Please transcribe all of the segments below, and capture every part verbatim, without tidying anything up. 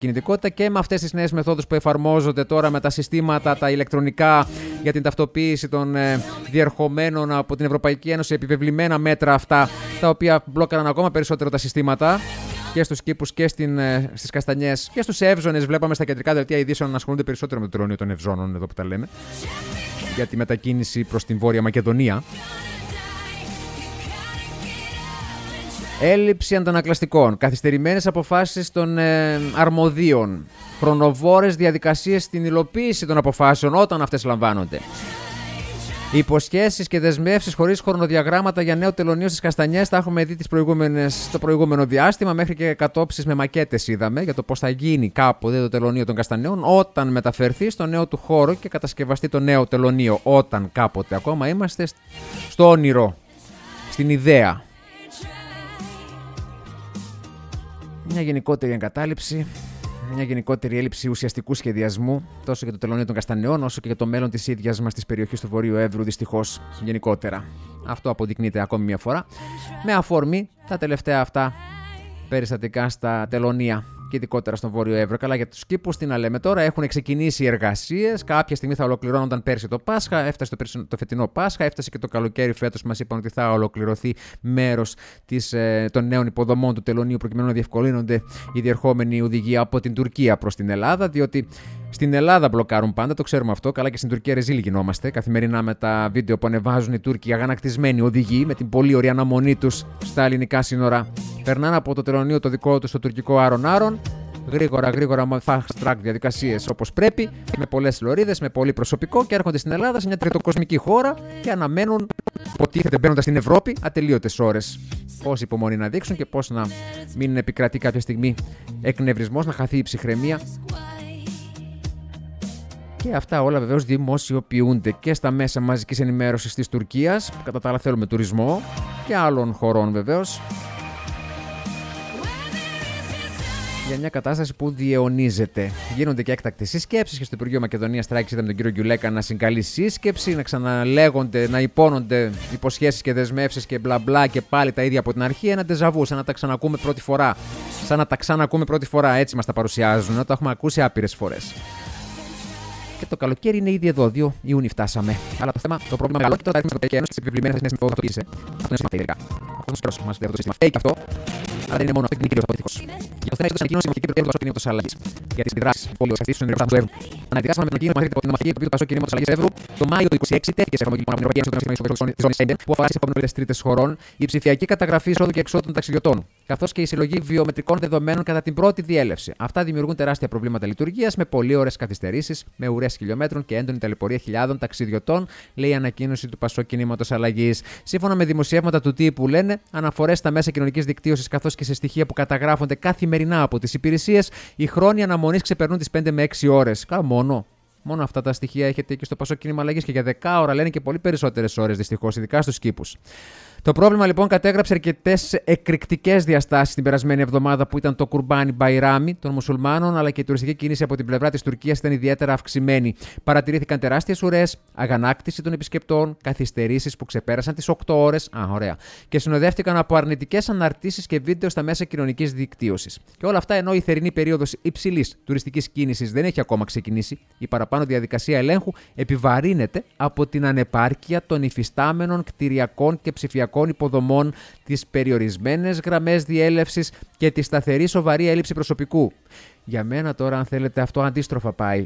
κινητικότητα και με αυτές τις νέες μεθόδους που εφαρμόζονται τώρα με τα συστήματα, τα ηλεκτρονικά για την ταυτοποίηση των ε, διερχομένων από την Ευρωπαϊκή Ένωση, επιβεβλημένα μέτρα αυτά, τα οποία μπλόκαραν ακόμα περισσότερο τα συστήματα και στους κήπους και στην, ε, στις καστανιές και στους Εύζωνες. Βλέπαμε στα κεντρικά δελτία ειδήσεων να ασχολούνται περισσότερο με το τελωνείο των Ευζώνων, εδώ που τα λέμε, για τη μετακίνηση προς την Βόρεια Μακεδονία. Έλλειψη αντανακλαστικών, καθυστερημένες αποφάσεις των ε, αρμοδίων, χρονοβόρες διαδικασίες στην υλοποίηση των αποφάσεων όταν αυτές λαμβάνονται. Υποσχέσεις και δεσμεύσεις χωρίς χρονοδιαγράμματα για νέο τελωνείο στις Καστανιές. Τα έχουμε δει τις προηγούμενες, το προηγούμενο διάστημα. Μέχρι και κατόψεις με μακέτες είδαμε για το πώς θα γίνει κάποτε το τελωνείο των Καστανιών όταν μεταφερθεί στο νέο του χώρο και κατασκευαστεί το νέο τελωνείο. Όταν κάποτε ακόμα είμαστε στο όνειρο, στην ιδέα. Μια γενικότερη εγκατάλειψη, μια γενικότερη έλλειψη ουσιαστικού σχεδιασμού τόσο για το τελωνείο των Καστανιών όσο και για το μέλλον της ίδιας μας της περιοχής του Βορείου Εύρου, δυστυχώς γενικότερα. Αυτό αποδεικνύεται ακόμη μια φορά με αφορμή τα τελευταία αυτά περιστατικά στα τελωνεία και ειδικότερα στον Βόρειο Εύρο. Καλά, για τους κήπους τι να λέμε τώρα, έχουν ξεκινήσει οι εργασίες. Κάποια στιγμή θα ολοκληρώνονταν πέρσι το Πάσχα, έφτασε το, πέρσι, το φετινό Πάσχα, έφτασε και το καλοκαίρι φέτος. Μας είπαν ότι θα ολοκληρωθεί μέρος της, ε, των νέων υποδομών του τελωνείου προκειμένου να διευκολύνονται οι διερχόμενοι οδηγοί από την Τουρκία προς την Ελλάδα, διότι στην Ελλάδα μπλοκάρουν πάντα, το ξέρουμε αυτό. Καλά, και στην Τουρκία ρεζίλοι γινόμαστε. Καθημερινά με τα βίντεο που ανεβάζουν οι Τούρκοι αγανακτισμένοι οδηγοί με την πολύ ωραία αναμονή τους στα ελληνικά σύνορα. Περνάνε από το τελωνείο το δικό τους στο τουρκικό Άρον-Άρον. Γρήγορα, γρήγορα, με fast track διαδικασίες όπως πρέπει, με πολλές λωρίδες, με πολύ προσωπικό και έρχονται στην Ελλάδα, σε μια τριτοκοσμική χώρα και αναμένουν, υποτίθεται μπαίνοντας στην Ευρώπη, ατελείωτες ώρες. Πώς υπομονή να δείξουν και πώς να μην επικρατεί κάποια στιγμή εκνευρισμός, να χαθεί η ψυχραιμία. Και αυτά όλα βεβαίως δημοσιοποιούνται και στα μέσα μαζικής ενημέρωσης της Τουρκίας, που κατά τα άλλα θέλουμε τουρισμό, και άλλων χωρών βεβαίως. Για μια κατάσταση που διαιωνίζεται. Γίνονται και έκτακτες συσκέψεις και στο Υπουργείο Μακεδονίας Τράκης είδαμε τον κύριο Γκιουλέκα να συγκαλεί σύσκεψη, να ξαναλέγονται, να υπόνονται υποσχέσεις και δεσμεύσεις και μπλα μπλα και πάλι τα ίδια από την αρχή. Ένα ντεζαβού, σαν να τα ξανακούμε πρώτη φορά. Σαν να τα ξανακούμε πρώτη φορά, έτσι μας τα παρουσιάζουν, το έχουμε ακούσει άπειρες φορές. Και το καλοκαίρι είναι ήδη εδώ, δύο Ιούνιου φτάσαμε. Αλλά το θέμα, το πρόβλημα μεγάλο και το αριθμό της Ευρωπαϊκής Ένωσης στις επιβλημένες νέες μεθόδους που ήρθε. Αυτό είναι σημαντικό τελικά. Αυτό είναι σημαντικό μας το σύστημα. Φταίει και αυτό, αλλά δεν είναι μόνο αυτό, είναι κυρίως αυτό. Για το θέμα της ανακοίνωσης συμμαχική πρωτεύουσα του κινήματος αλλαγής. Για τις αντιδράσεις της πόλης αστής του ενεργοστάτου του Εύρου. Αναδικάσαμε με την ανακοίνωση από την νομοθετική επιτροπή του Πασόκ Κινήματος Αλλαγής Εύρου το Μάιο του είκοσι έξι τέθηκε σε εφαρμογή από την Ευρωπαϊκή Ένωση της ζώνης Σέγγεν που αφορά τις επόμενες τρίτες χωρών η ψηφιακή καταγραφή εισόδου και εξόδου των ταξιδιωτών, καθώς και η συλλογή βιομετρικών δεδομένων κατά την πρώτη διέλευση. Αυτά δημιουργούν τεράστια προβλήματα λειτουργίας με πολύ ώρες καθυστερήσεις, με ουρές χιλιόμετρων και έντονη ταλαιπωρία χιλιάδων ταξιδιωτών, λέει η ανακοίνωση του Πασόκ Κινήματος Αλλαγής. Σύμφωνα με δημοσιεύματα του τύπου, λένε, αναφορές στα μέσα κοινωνικής δικτύωσης καθώς και σε στοιχεία που καταγράφονται καθημερινά από τις υπηρεσίες, οι χρόνοι αναμονής ξεπερνούν τις πέντε με έξι ώρες. Καλά, μόνο. Μόνο αυτά τα στοιχεία έχετε και στο Πασόκ Κίνημα Αλλαγής και για δέκα ώρα λένε και πολύ περισσότερες ώρες δυστυχώς, ειδικά στους κήπους. Το πρόβλημα λοιπόν κατέγραψε αρκετές εκρηκτικές διαστάσεις την περασμένη εβδομάδα που ήταν το Κουρμπάνι Μπαϊράμι των μουσουλμάνων, αλλά και η τουριστική κίνηση από την πλευρά της Τουρκίας ήταν ιδιαίτερα αυξημένη. Παρατηρήθηκαν τεράστιες ουρές, αγανάκτηση των επισκεπτών, καθυστερήσεις που ξεπέρασαν τις οκτώ ώρες. Α, ωραία. Και συνοδεύτηκαν από αρνητικές αναρτήσεις και βίντεο στα μέσα κοινωνικής δικτύωσης. Και όλα αυτά ενώ η θερινή περίοδος υψηλής τουριστικής κίνησης δεν έχει ακόμα ξεκινήσει, η παραπάνω διαδικασία ελέγχου επιβαρύνεται από την ανεπάρκεια των υφιστάμενων κτηριακών και ψηφιακών υποδομών, τις περιορισμένες γραμμές διέλευσης και τη σταθερή σοβαρή έλλειψη προσωπικού. Για μένα τώρα, αν θέλετε, αυτό αντίστροφα πάει.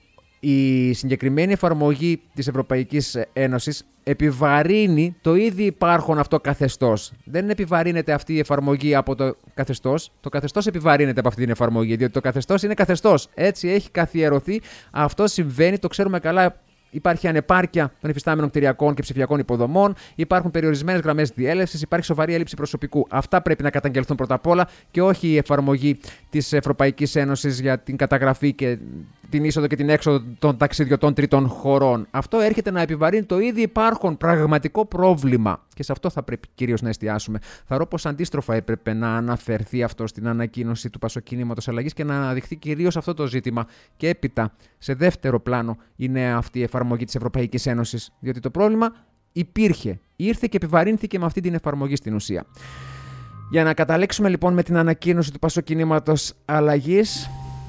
Η συγκεκριμένη εφαρμογή της Ευρωπαϊκής Ένωσης επιβαρύνει το ήδη υπάρχον αυτό καθεστώς. Δεν επιβαρύνεται αυτή η εφαρμογή από το καθεστώς. Το καθεστώς επιβαρύνεται από αυτή την εφαρμογή, διότι το καθεστώς είναι καθεστώς. Έτσι έχει καθιερωθεί. Αυτό συμβαίνει, το ξέρουμε καλά. Υπάρχει ανεπάρκεια των υφιστάμενων κτηριακών και ψηφιακών υποδομών, υπάρχουν περιορισμένες γραμμές διέλευσης, υπάρχει σοβαρή έλλειψη προσωπικού. Αυτά πρέπει να καταγγελθούν πρώτα απ' όλα και όχι η εφαρμογή της Ευρωπαϊκής Ένωσης για την καταγραφή και την είσοδο και την έξοδο των ταξιδιωτών τρίτων χωρών. Αυτό έρχεται να επιβαρύνει το ήδη υπάρχον πραγματικό πρόβλημα. Και σε αυτό θα πρέπει κυρίως να εστιάσουμε. Θεωρώ πως αντίστροφα έπρεπε να αναφερθεί αυτό στην ανακοίνωση του Πασόκ Κινήματος Αλλαγής και να αναδειχθεί κυρίως αυτό το ζήτημα. Και έπειτα, σε δεύτερο πλάνο, είναι αυτή η εφαρμογή της Ευρωπαϊκής Ένωσης. Διότι το πρόβλημα υπήρχε, ήρθε και επιβαρύνθηκε με αυτή την εφαρμογή στην ουσία. Για να καταλήξουμε λοιπόν με την ανακοίνωση του Πασόκ Κινήματος Αλλαγής.